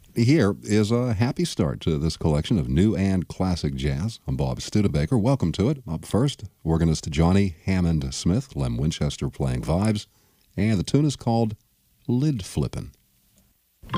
Here is a happy start to this collection of new and classic jazz. I'm Bob Studebaker. Welcome to it. Up first, organist Johnny Hammond Smith, Lem Winchester playing vibes, and the tune is called Lid Flippin'.